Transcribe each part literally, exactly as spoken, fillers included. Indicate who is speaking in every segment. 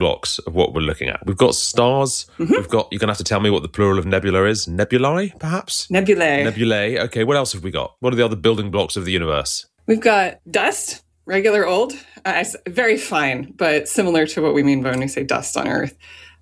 Speaker 1: blocks of what we're looking at. We've got stars. Mm-hmm. We've got, you're going to have to tell me what the plural of nebula is. Nebulae, perhaps?
Speaker 2: Nebulae.
Speaker 1: Nebulae. Okay, what else have we got? What are the other building blocks of the universe?
Speaker 2: We've got dust, regular old, uh, very fine, but similar to what we mean when we say dust on Earth.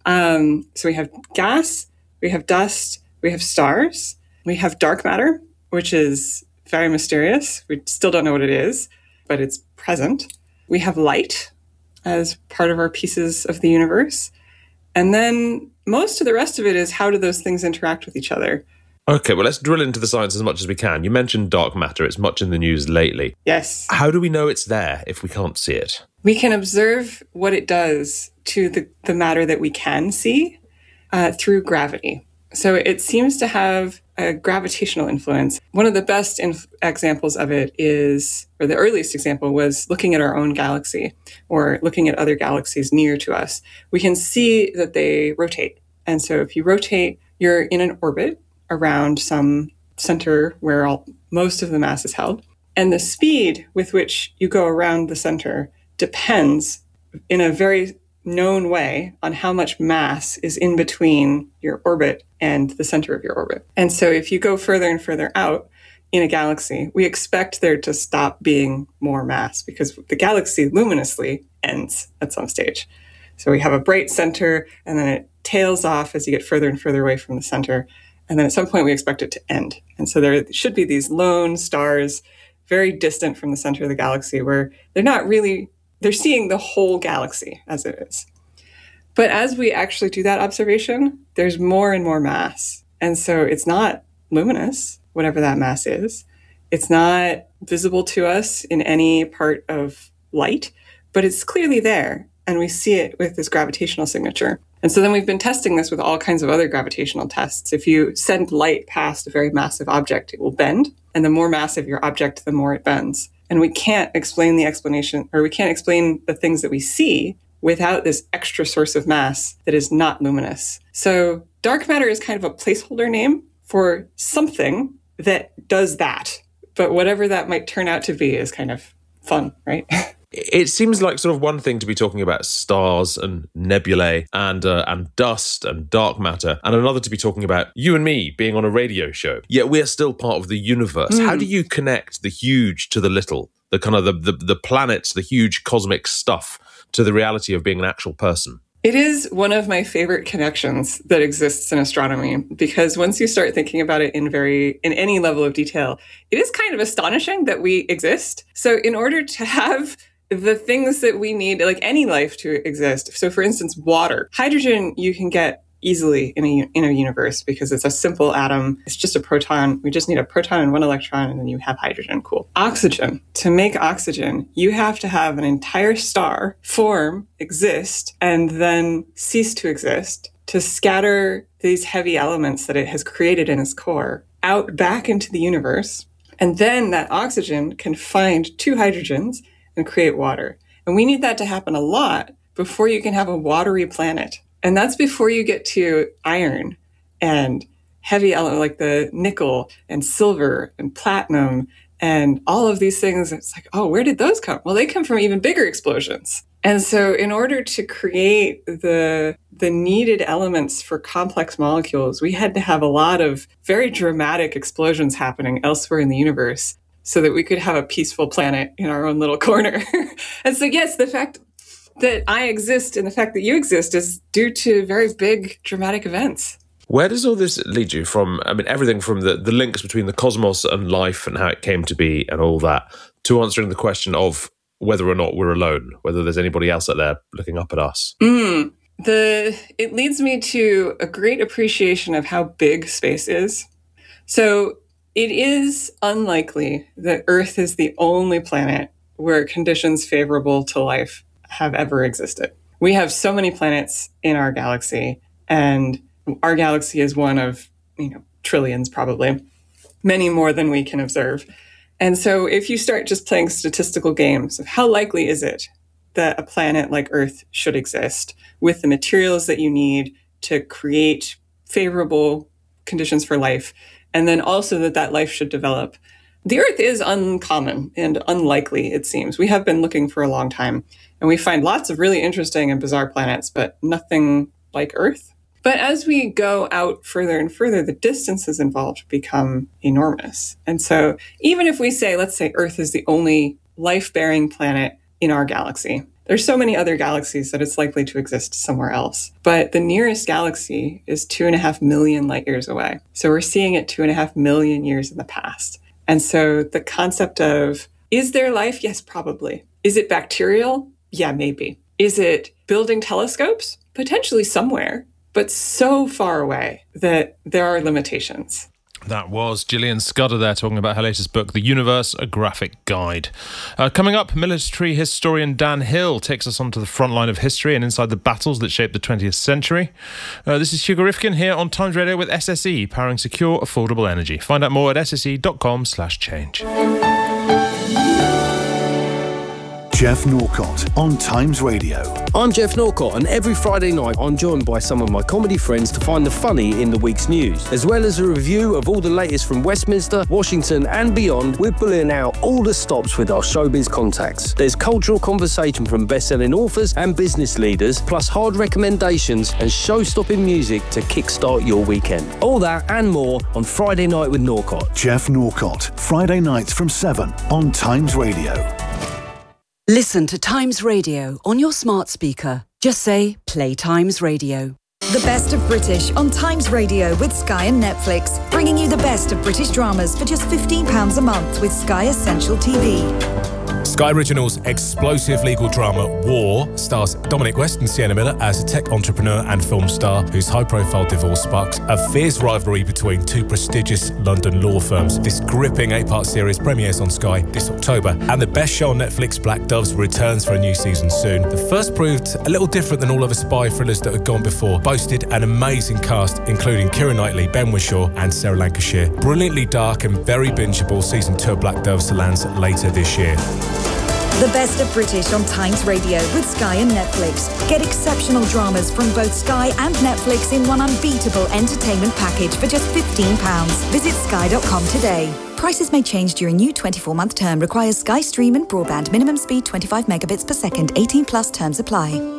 Speaker 2: Um, so we have gas, we have dust, we have stars, we have dark matter, which is very mysterious. We still don't know what it is, but it's present. We have light as part of our pieces of the universe. And then most of the rest of it is how do those things interact with each other?
Speaker 1: Okay, well, let's drill into the science as much as we can. You mentioned dark matter. It's much in the news lately.
Speaker 2: Yes.
Speaker 1: How do we know it's there if we can't see it?
Speaker 2: We can observe what it does to the, the matter that we can see uh, through gravity. So it seems to have a gravitational influence. One of the best inf- examples of it is, or the earliest example was looking at our own galaxy or looking at other galaxies near to us. We can see that they rotate. And so if you rotate, you're in an orbit around some center where all, most of the mass is held. And the speed with which you go around the center depends in a very known way on how much mass is in between your orbit and the center of your orbit. And so if you go further and further out in a galaxy, we expect there to stop being more mass because the galaxy luminously ends at some stage. So we have a bright center and then it tails off as you get further and further away from the center. And then at some point we expect it to end. And so there should be these lone stars very distant from the center of the galaxy where they're not really, they're seeing the whole galaxy as it is. But as we actually do that observation, there's more and more mass. And so it's not luminous, whatever that mass is. It's not visible to us in any part of light, but it's clearly there. And we see it with this gravitational signature. And so then we've been testing this with all kinds of other gravitational tests. If you send light past a very massive object, it will bend. And the more massive your object, the more it bends. And we can't explain the explanation, or we can't explain the things that we see without this extra source of mass that is not luminous. So dark matter is kind of a placeholder name for something that does that. But whatever that might turn out to be is kind of fun, right?
Speaker 1: It seems like sort of one thing to be talking about stars and nebulae and uh, and dust and dark matter, and another to be talking about you and me being on a radio show. Yet we're still part of the universe. Mm. How do you connect the huge to the little, the kind of the, the the planets, the huge cosmic stuff, to the reality of being an actual person?
Speaker 2: It is one of my favorite connections that exists in astronomy, because once you start thinking about it in very, in any level of detail, it is kind of astonishing that we exist. So in order to have the things that we need, like any life to exist. So for instance, water, hydrogen, you can get easily in a, in a universe because it's a simple atom. It's just a proton. We just need a proton and one electron, and then you have hydrogen. Cool. Oxygen. To make oxygen, you have to have an entire star form, exist, and then cease to exist to scatter these heavy elements that it has created in its core out back into the universe. And then that oxygen can find two hydrogens and create water. And we need that to happen a lot before you can have a watery planet. And that's before you get to iron and heavy elements like the nickel and silver and platinum and all of these things. It's like, oh, where did those come? Well, they come from even bigger explosions. And so in order to create the, the needed elements for complex molecules, we had to have a lot of very dramatic explosions happening elsewhere in the universe so that we could have a peaceful planet in our own little corner. And so, yes, the fact that I exist and the fact that you exist is due to very big dramatic events.
Speaker 1: Where does all this lead you from? I mean, everything from the, the links between the cosmos and life and how it came to be and all that, to answering the question of whether or not we're alone, whether there's anybody else out there looking up at us.
Speaker 2: Mm, the it leads me to a great appreciation of how big space is. So it is unlikely that Earth is the only planet where conditions favorable to life have ever existed. We have so many planets in our galaxy, and our galaxy is one of, you know, trillions probably, many more than we can observe. And so if you start just playing statistical games of how likely is it that a planet like Earth should exist with the materials that you need to create favorable conditions for life, and then also that that life should develop. The Earth is uncommon and unlikely, it seems. We have been looking for a long time. And we find lots of really interesting and bizarre planets, but nothing like Earth. But as we go out further and further, the distances involved become enormous. And so even if we say, let's say Earth is the only life-bearing planet in our galaxy, there's so many other galaxies that it's likely to exist somewhere else. But the nearest galaxy is two and a half million light years away. So we're seeing it two and a half million years in the past. And so the concept of, is there life? Yes, probably. Is it bacterial? Yeah, maybe. Is it building telescopes? Potentially somewhere, but so far away that there are limitations.
Speaker 3: That was Gillian Scudder there talking about her latest book, The Universe, A Graphic Guide. Uh, coming up, military historian Dan Hill takes us onto the front line of history and inside the battles that shaped the twentieth century. Uh, this is Hugo Rifkin here on Times Radio with S S E, powering secure, affordable energy. Find out more at sse.com slash change.
Speaker 4: Jeff Norcott on Times Radio.
Speaker 5: I'm Jeff Norcott, and every Friday night I'm joined by some of my comedy friends to find the funny in the week's news. As well as a review of all the latest from Westminster, Washington and beyond, we're pulling out all the stops with our showbiz contacts. There's cultural conversation from best-selling authors and business leaders, plus hard recommendations and show-stopping music to kickstart your weekend. All that and more on Friday Night with Norcott.
Speaker 4: Jeff Norcott, Friday nights from seven on Times Radio.
Speaker 6: Listen to Times Radio on your smart speaker. Just say, play Times Radio.
Speaker 7: The best of British on Times Radio with Sky and Netflix, bringing you the best of British dramas for just fifteen pounds a month with Sky Essential T V.
Speaker 8: Sky Original's explosive legal drama War stars Dominic West and Sienna Miller as a tech entrepreneur and film star whose high-profile divorce sparks a fierce rivalry between two prestigious London law firms. This gripping eight-part series premieres on Sky this October, and the best show on Netflix, Black Doves, returns for a new season soon. The first proved a little different than all other spy thrillers that had gone before, boasted an amazing cast including Keira Knightley, Ben Whishaw and Sarah Lancashire. Brilliantly dark and very bingeable, season two of Black Doves lands later this year.
Speaker 7: The best of British on Times Radio with Sky and Netflix. Get exceptional dramas from both Sky and Netflix in one unbeatable entertainment package for just fifteen pounds. Visit sky dot com today. Prices may change during new twenty-four month term. Requires Sky Stream and broadband. Minimum speed twenty-five megabits per second. eighteen plus terms apply.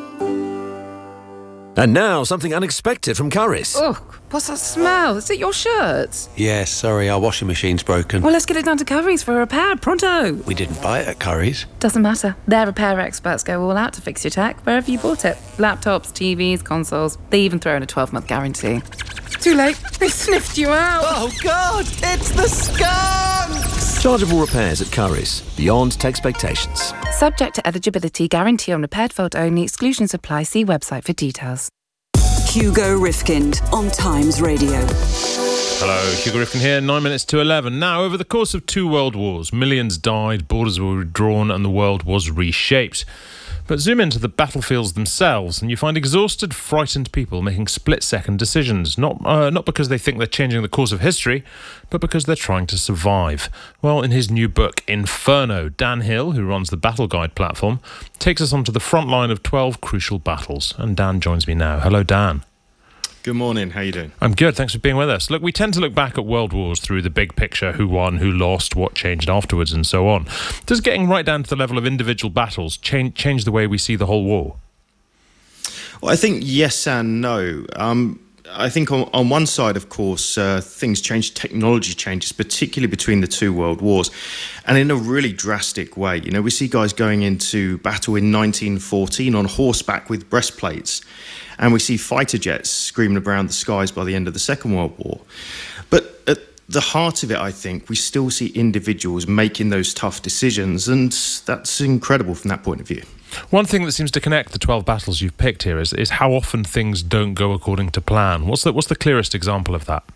Speaker 9: And now, something unexpected from Currys.
Speaker 10: Oh, what's that smell? Is it your shirts?
Speaker 11: Yes, sorry, our washing machine's broken.
Speaker 10: Well, let's get it down to Currys for a repair, pronto.
Speaker 11: We didn't buy it at Currys.
Speaker 10: Doesn't matter. Their repair experts go all out to fix your tech wherever you bought it. Laptops, T Vs, consoles. They even throw in a twelve month guarantee. Too late. They sniffed you out.
Speaker 11: Oh, God, it's the skunks!
Speaker 9: Chargeable repairs at Currys. Beyond tech expectations.
Speaker 10: Subject to eligibility, guarantee on repaired fault only. Exclusions apply. See website for details.
Speaker 6: Hugo Rifkin on Times Radio.
Speaker 3: Hello, Hugo Rifkin here, nine minutes to eleven. Now, over the course of two world wars, millions died, borders were withdrawn, and the world was reshaped. But zoom into the battlefields themselves, and you find exhausted, frightened people making split-second decisions, not uh, not because they think they're changing the course of history, but because they're trying to survive. Well, in his new book, Inferno, Dan Hill, who runs the Battle Guide platform, takes us onto the front line of twelve crucial battles. And Dan joins me now. Hello, Dan.
Speaker 12: Good morning. How you doing?
Speaker 3: I'm good. Thanks for being with us. Look, we tend to look back at world wars through the big picture, who won, who lost, what changed afterwards, and so on. Does getting right down to the level of individual battles change, change the way we see the whole war?
Speaker 12: Well, I think yes and no. Um, I think on, on one side, of course, uh, things change, technology changes, particularly between the two world wars, and in a really drastic way. You know, we see guys going into battle in nineteen fourteen on horseback with breastplates, and we see fighter jets screaming around the skies by the end of the Second World War. But at the heart of it, I think, we still see individuals making those tough decisions, and that's incredible from that point of view.
Speaker 3: One thing that seems to connect the twelve battles you've picked here is, is how often things don't go according to plan. What's the, what's the clearest example of that?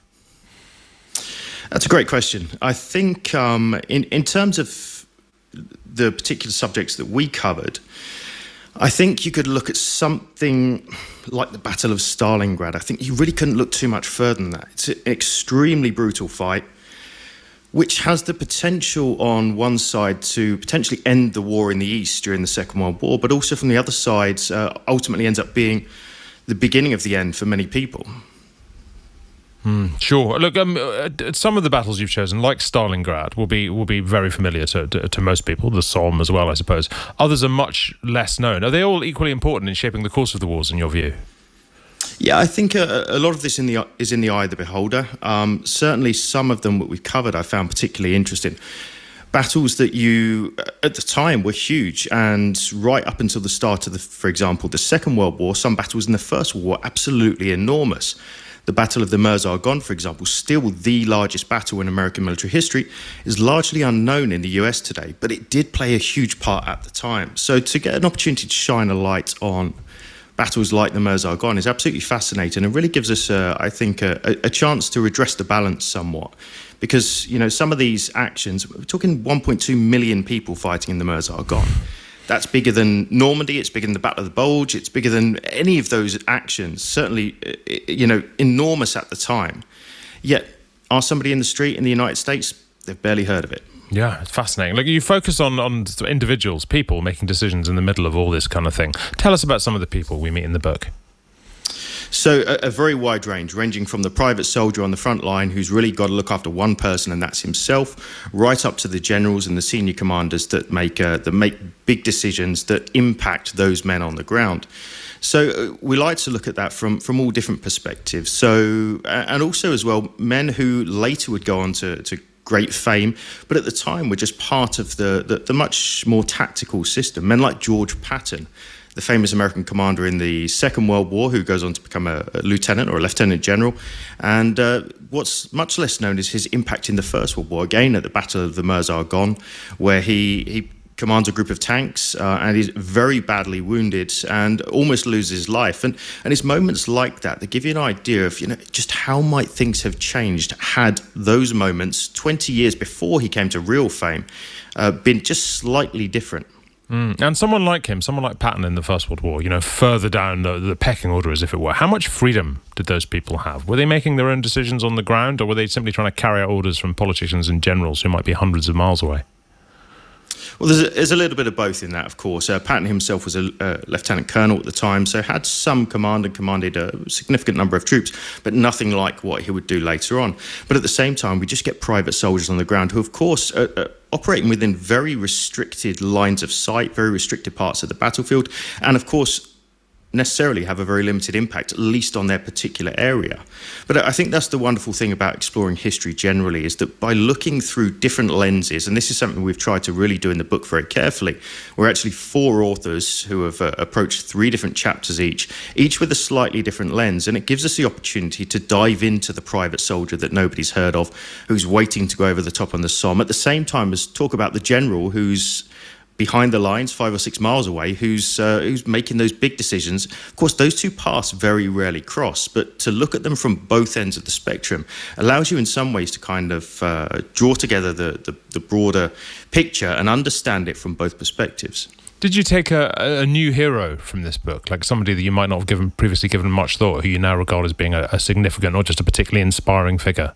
Speaker 12: That's a great question. I think um, in, in terms of the particular subjects that we covered, I think you could look at something like the Battle of Stalingrad. I think you really couldn't look too much further than that. It's an extremely brutal fight, which has the potential on one side to potentially end the war in the East during the Second World War, but also from the other side uh, ultimately ends up being the beginning of the end for many people.
Speaker 3: Mm, sure. Look, um, uh, some of the battles you've chosen, like Stalingrad, will be will be very familiar to, to, to most people. The Somme as well, I suppose. Others are much less known. Are they all equally important in shaping the course of the wars, in your view?
Speaker 12: Yeah, I think a, a lot of this in the is in the eye of the beholder. Um, certainly, some of them that we've covered, I found particularly interesting. Battles that you, at the time, were huge, and right up until the start of the, for example, the Second World War, some battles in the First World War were absolutely enormous. The Battle of the Meuse-Argonne, for example, still the largest battle in American military history, is largely unknown in the U S today, but it did play a huge part at the time. So to get an opportunity to shine a light on battles like the Meuse-Argonne is absolutely fascinating and really gives us, uh, I think, a, a chance to redress the balance somewhat. Because, you know, some of these actions, we're talking one point two million people fighting in the Meuse-Argonne. That's bigger than Normandy, it's bigger than the Battle of the Bulge, it's bigger than any of those actions, certainly, you know, enormous at the time. Yet, ask somebody in the street in the United States, they've barely heard of it.
Speaker 3: Yeah, it's fascinating. Look, you focus on, on individuals, people making decisions in the middle of all this kind of thing. Tell us about some of the people we meet in the book.
Speaker 12: So a, a very wide range, ranging from the private soldier on the front line who's really got to look after one person, and that's himself, right up to the generals and the senior commanders that make uh, that make big decisions that impact those men on the ground. So uh, we like to look at that from, from all different perspectives. So uh, and also as well, men who later would go on to, to great fame, but at the time were just part of the, the, the much more tactical system. Men like George Patton, the famous American commander in the Second World War, who goes on to become a, a lieutenant or a lieutenant general. And uh, what's much less known is his impact in the First World War, again at the Battle of the Meuse-Argonne, where he, he commands a group of tanks uh, and is very badly wounded and almost loses his life. And, and it's moments like that that give you an idea of, you know, just how might things have changed had those moments twenty years before he came to real fame uh, been just slightly different.
Speaker 3: Mm. And someone like him, someone like Patton in the First World War, you know, further down the, the pecking order, as if it were, how much freedom did those people have? Were they making their own decisions on the ground, or were they simply trying to carry out orders from politicians and generals who might be hundreds of miles away?
Speaker 12: Well, there's a, there's a little bit of both in that, of course. Uh, Patton himself was a uh, lieutenant colonel at the time, so had some command and commanded a significant number of troops, but nothing like what he would do later on. But at the same time, we just get private soldiers on the ground who, of course, are, are operating within very restricted lines of sight, very restricted parts of the battlefield, and, of course, necessarily have a very limited impact, at least on their particular area. But I think that's the wonderful thing about exploring history generally, is that by looking through different lenses, and this is something we've tried to really do in the book very carefully, we're actually four authors who have uh, approached three different chapters each, each with a slightly different lens, and it gives us the opportunity to dive into the private soldier that nobody's heard of, who's waiting to go over the top on the Somme, at the same time as talk about the general who's behind the lines, five or six miles away, who's uh, who's making those big decisions. Of course, those two paths very rarely cross, but to look at them from both ends of the spectrum allows you in some ways to kind of uh, draw together the, the, the broader picture and understand it from both perspectives.
Speaker 3: Did you take a, a new hero from this book, like somebody that you might not have given previously given much thought, who you now regard as being a, a significant, not just a particularly inspiring figure?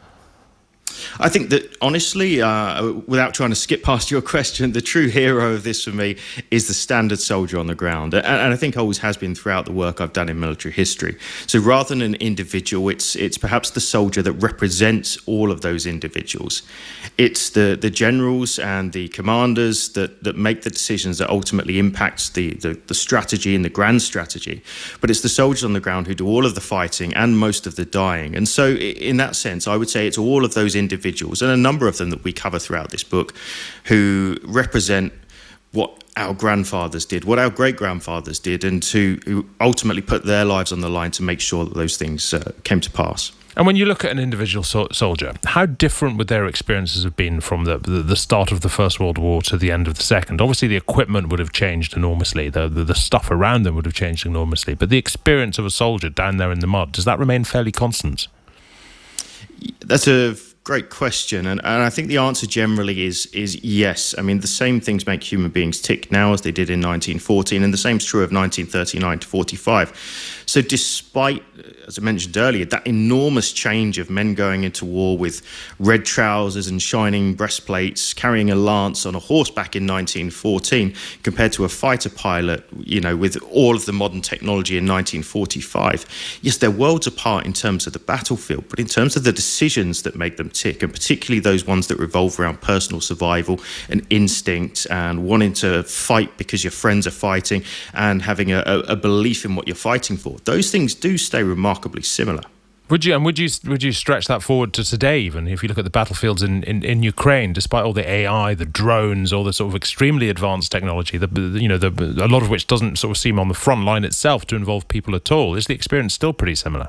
Speaker 12: I think that, honestly, uh, without trying to skip past your question, the true hero of this for me is the standard soldier on the ground. And, and I think always has been throughout the work I've done in military history. So rather than an individual, it's it's perhaps the soldier that represents all of those individuals. It's the, the generals and the commanders that, that make the decisions that ultimately impact the, the, the strategy and the grand strategy. But it's the soldiers on the ground who do all of the fighting and most of the dying. And so in that sense, I would say it's all of those individuals individuals, and a number of them that we cover throughout this book, who represent what our grandfathers did, what our great-grandfathers did, and who, who ultimately put their lives on the line to make sure that those things uh, came to pass.
Speaker 3: And when you look at an individual so- soldier, how different would their experiences have been from the, the the start of the First World War to the end of the Second? Obviously, the equipment would have changed enormously. The, the, the stuff around them would have changed enormously. But the experience of a soldier down there in the mud, does that remain fairly constant?
Speaker 12: That's a great question, and, and I think the answer generally is is yes. I mean, the same things make human beings tick now as they did in nineteen fourteen, and the same's true of nineteen thirty-nine to forty-five. So despite, as I mentioned earlier, that enormous change of men going into war with red trousers and shining breastplates, carrying a lance on a horseback in nineteen fourteen, compared to a fighter pilot, you know, with all of the modern technology in nineteen forty-five, yes, they're worlds apart in terms of the battlefield, but in terms of the decisions that make them tick, and particularly those ones that revolve around personal survival and instinct and wanting to fight because your friends are fighting and having a, a belief in what you're fighting for, those things do stay remarkably similar.
Speaker 3: Would you and would you would you stretch that forward to today? Even if you look at the battlefields in, in, in Ukraine, despite all the A I, the drones, all the sort of extremely advanced technology, the you know the a lot of which doesn't sort of seem on the front line itself to involve people at all, is the experience still pretty similar?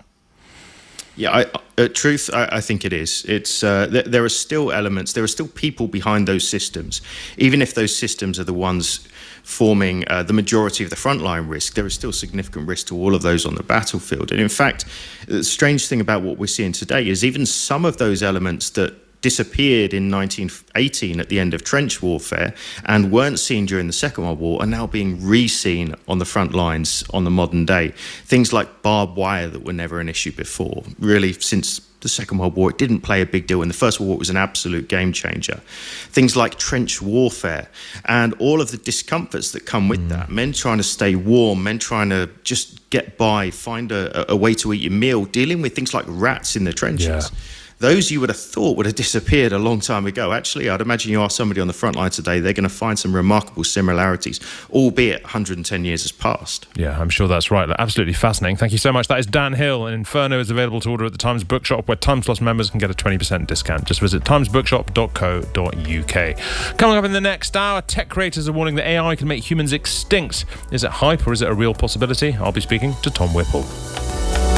Speaker 12: Yeah, I, uh, truth, I, I think it is. It's uh, th- there are still elements, there are still people behind those systems. Even if those systems are the ones forming uh, the majority of the frontline risk, there is still significant risk to all of those on the battlefield. And in fact, the strange thing about what we're seeing today is even some of those elements that disappeared in nineteen eighteen at the end of trench warfare and weren't seen during the Second World War are now being re-seen on the front lines on the modern day. Things like barbed wire that were never an issue before. Really, since the Second World War, it didn't play a big deal. In the First World War, it was an absolute game changer. Things like trench warfare and all of the discomforts that come with mm. that. Men trying to stay warm, men trying to just get by, find a, a way to eat your meal, dealing with things like rats in the trenches. Yeah. Those you would have thought would have disappeared a long time ago. Actually, I'd imagine you ask somebody on the front line today, they're going to find some remarkable similarities, albeit one hundred ten years has passed.
Speaker 3: Yeah, I'm sure that's right. Absolutely fascinating. Thank you so much. That is Dan Hill, and Inferno is available to order at the Times Bookshop, where Times Plus members can get a twenty percent discount. Just visit times bookshop dot co dot uk. Coming up in the next hour, tech creators are warning that A I can make humans extinct. Is it hype or is it a real possibility? I'll be speaking to Tom Whipple.